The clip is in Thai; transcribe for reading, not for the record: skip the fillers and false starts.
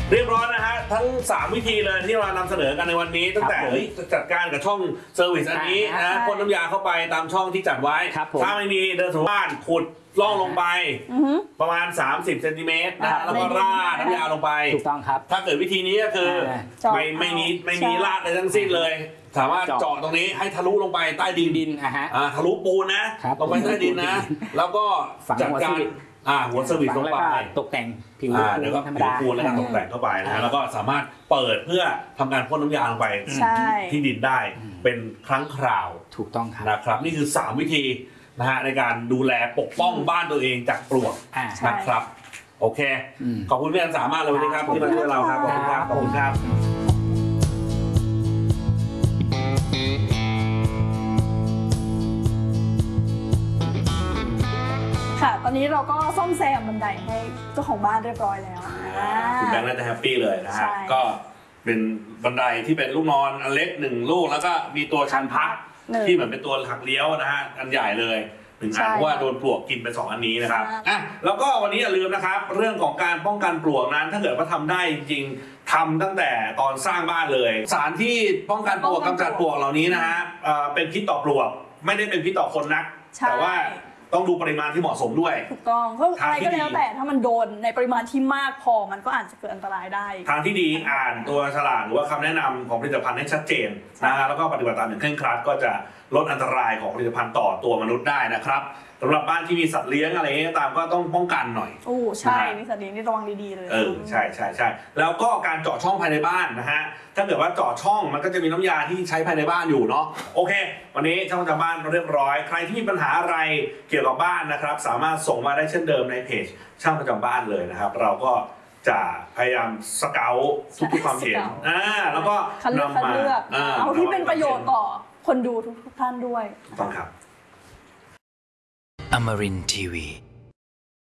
เรียบร้อยนะฮะทั้ง3วิธีเลยที่เรานำเสนอกันในวันนี้ตั้งแต่จัดการกับช่องเซอร์วิสอันนี้นะพ่นน้ำยาเข้าไปตามช่องที่จัดไว้ถ้าไม่มีเดินสู่บ้านขุดล่องลงไปประมาณ30 เซนติเมตรนะแล้วก็ราดน้ำยาลงไปถูกต้องครับถ้าเกิดวิธีนี้ก็คือไม่มีราดอะไรทั้งสิ้นเลยสามารถเจาะตรงนี้ให้ทะลุลงไปใต้ดินทะลุปูนนะลงไปใต้ดินนะแล้วก็จัดการหัวเซอร์วิสลงไปตกแต่งผิวปูนแล้วก็ตกแต่งเข้าไปนะแล้วก็สามารถเปิดเพื่อทำการพ่นน้ำยาลงไปที่ดินได้เป็นครั้งคราวถูกต้องครับนะครับนี่คือ3วิธีนะฮะในการดูแลปกป้องบ้านตัวเองจากปลวกนะครับโอเคขอบคุณพี่อันสามารถเลยวันนี้ครับที่มาช่วยเราครับขอบคุณครับขอบคุณครับค่ะตอนนี้เราก็ซ่อมแซมบันไดให้เจ้าของบ้านเรียบร้อยแล้วคุณแบงค์น่าจะแฮปปี้เลยนะฮะก็เป็นบันไดที่เป็นลูกนอนอันเล็ก1ลูกแล้วก็มีตัวชันพักที่เหมือนเป็นตัวหักเลี้ยวนะฮะอันใหญ่เลย1อันเพราะว่าโดนปลวกกินไป2อันนี้นะครับแล้วก็วันนี้อย่าลืมนะครับเรื่องของการป้องกันปลวกนั้นถ้าเกิดว่าทำได้จริงๆทำตั้งแต่ตอนสร้างบ้านเลยสารที่ป้องกันปลวกกำจัดปลวกเหล่านี้นะฮะเป็นพิษต่อปลวกไม่ได้เป็นพิษต่อคนนักแต่ว่าต้องดูปริมาณที่เหมาะสมด้วยถูกต้องเพราะอะไรก็แล้วแต่ถ้ามันโดนในปริมาณที่มากพอมันก็อาจจะเกิดอันตรายได้ทางที่ดีอ่านตัวฉลากหรือว่าคำแนะนำของผลิตภัณฑ์ให้ชัดเจนนะฮะแล้วก็ปฏิบัติตามอย่างเคร่งครัดก็จะลดอันตรายของผลิตภัณฑ์ต่อตัวมนุษย์ได้นะครับสำหรับบ้านที่มีสัตว์เลี้ยงอะไรเงี้ยตามก็ต้องป้องกันหน่อยใช่มีสัตว์เลี้ยงนี่ระวังดีๆเลยใช่แล้วก็การเจาะช่องภายในบ้านนะฮะถ้าเกิดว่าเจาะช่องมันก็จะมีน้ำยาที่ใช้ภายในบ้านอยู่เนาะโอเควันนี้ช่างประจำบ้านเรียบร้อยใครที่มีปัญหาอะไรเกี่ยวกับบ้านนะครับสามารถส่งมาได้เช่นเดิมในเพจช่างประจำบ้านเลยนะครับเราก็จะพยายามสเกาทุกความเห็นแล้วก็นำมาเอาที่เป็นประโยชน์ต่อคนดูทุกท่านด้วยต้องครับ Amarin Tiwi